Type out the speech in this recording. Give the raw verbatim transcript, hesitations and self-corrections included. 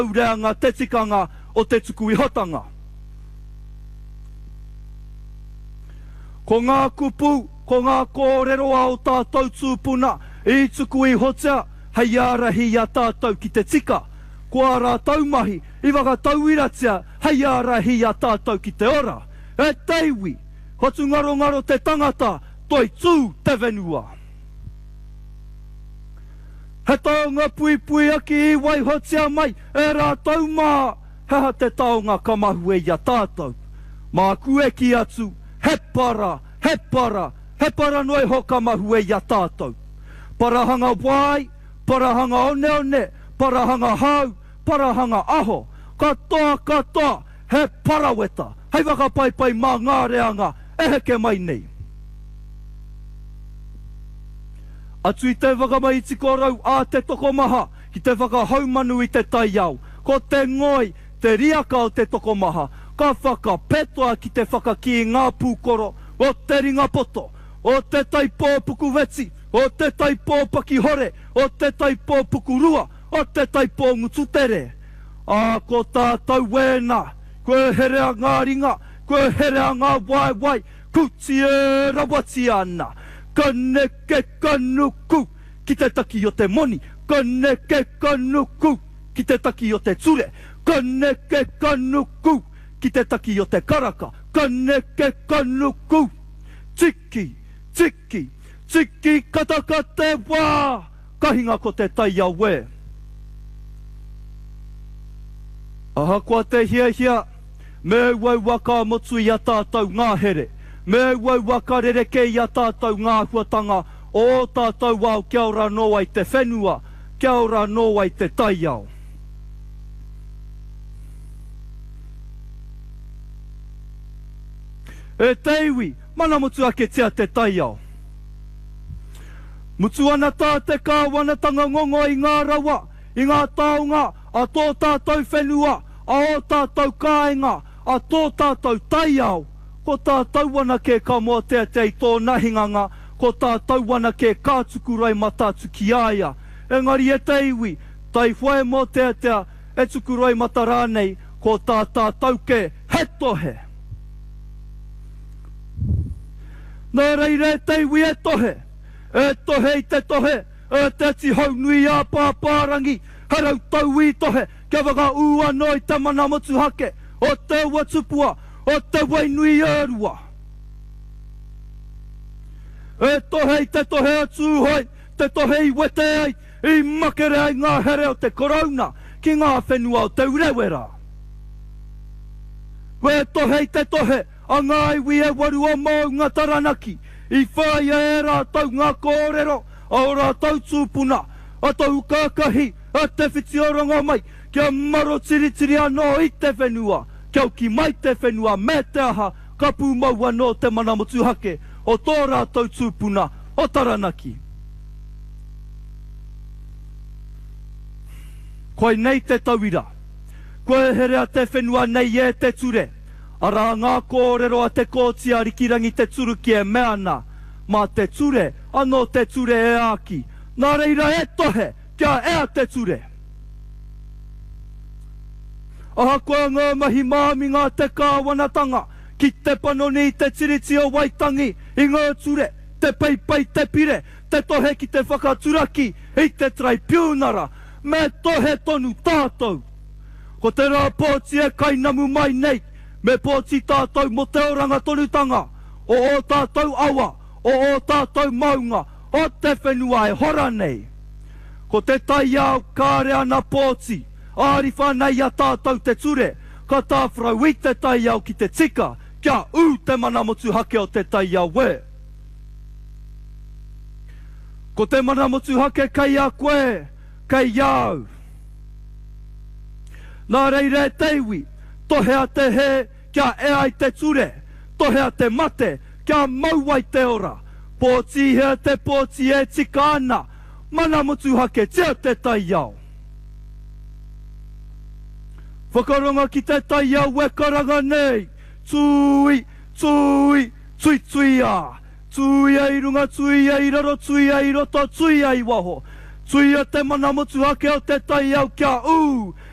ureanga te tikanga o te tuku ihotanga. Ko ngā kupu, ko ngā kōreroa o tātou tūpuna, i tuku i hotea, hei ārahi a tātou ki te tika. Ko ara taumahi, i waka tauiratia, hei ārahi a tātou ki te ora. E teiwi, hotu ngaro ngaro te tangata, toi tū te venua. He taonga pui pui aki i wai hotea mai, e rā taumā, heha te taonga kamahu e ia tātou. Mā kue ki atu, he para, he para, he para noi ho kamahu e ia tātou. Parahanga wai, parahanga one one, parahanga hau, parahanga aho. Katoa, katoa, he paraweta. Hei waka pai pai mā ngā reanga, e heke mai nei. Atu i te whakamaiti korau a te tokomaha, ki te whakahaumanu i te taiau. Ko te ngoi, te riaka o te tokomaha, ka whakapetoa ki te whakaki ngā pūkoro, o te ringa poto, o te taipō puku weti, o te taipō paki hore, o te taipō puku rua, o te taipō ngututere. A ko tātou wēnā, koe herea ngā ringa, koe herea ngā wai wai, kuti e rawati ana. Kaneke kanuku ki te taki o te moni. Kaneke kanuku ki te taki o te ture. Kaneke kanuku ki te taki o te karaka. Kaneke kanuku. Tiki, tiki, tiki kataka te wā. Kahinga ko te taia we. Aha kua te hia hia. Me wai waka motu i a tātou ngā here. Me wai waka rereke i a tātou ngā huatanga o tātou wau kia ora noa i te whenua, kia ora noa i te taiao. E teiwi, mana mutu ake tia te taiao. Mutu ana tā te kāwanatanga ngongo i ngā rawa, i ngā taonga, a tō tātou whenua, a o tātou kāinga, a tō tātou taiao. Ko tātou wana ke ka moa tea te i tō nahinganga, ko tātou wana ke kātuku rai matatu ki aia. Engari e te iwi, tai whae mo tea tea e tuku rai mata rānei, ko tā tātou ke he tohe. Nā reire te iwi e tohe, e tohe i te tohe, e te ti hau nui a pāpārangi, harau tau i tohe, kia waka ua noi te mana motu hake, o te ua tupua, o te wainui ērua. E tohe i te tohe atu hoi, te tohe i wete ai, i makere ai ngā here o te korona, ki ngā whenua o te urewera. E tohe i te tohe, a ngā iwi e waru o mau ngā taranaki, i whai e rā tau ngā kōrero, a ora tau tūpuna, a tau kākahi, a te whitioronga mai, kia maro tiri tiri anō i te whenua. Kia ki mai te whenua me te aha, ka pū maua no te mana motu hake, o tō rātou tūpuna, o taranaki. Koe nei te tauira, koe herea te whenua nei e te ture, ara ngā kōrero a te kōtia rikirangi te turu ki e meana, mā te ture, anō te ture e āki, nā reira e tohe, kia ea te ture. Aha koe ngā mahi māmi ngā te kāwanatanga, ki te panoni te tiriti o waitangi, i ngā ture, te peipai te pire, te tohe ki te whakaturaki, i te traipiunara, me tohe tonu tātou. Ko te rā pōti e kainamu mai nei, me pōti tātou mo te oranga tonutanga, o o tātou awa, o o tātou maunga, o te whenua e hora nei. Ko te taiao kāre ana pōti, āri whanei a tātou te ture, ka tāwhrau i te taiao ki te tika, kia u te mana motu hake o te taiao we. Ko te mana motu hake kei a koe, kei au. Nā reire te iwi, tohe a te he, kia ea i te ture, tohe a te mate, kia maua i te ora, pōti hea te pōti e tika ana, mana motu hake tia te taiao. Whakaronga ki te taiao e karanga nei, tui, tui, tui tui a, tui ai runga, tui ai raro, tui ai roto, tui ai waho, tui a te mana motu hake o te taiao kia u,